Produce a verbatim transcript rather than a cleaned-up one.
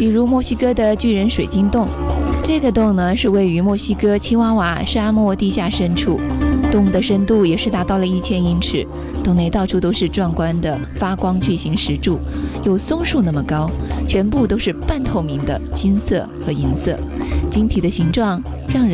比如墨西哥的巨人水晶洞，这个洞呢是位于墨西哥奇瓦瓦沙漠地下深处，洞的深度也是达到了一千英尺，洞内到处都是壮观的发光巨型石柱，有松树那么高，全部都是半透明的金色和银色，晶体的形状让人